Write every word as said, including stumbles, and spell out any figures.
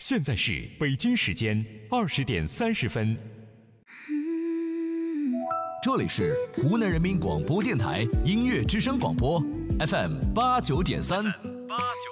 现在是北京时间二十点三十分。 这里是湖南人民广播电台音乐之声广播 F M 八九点三。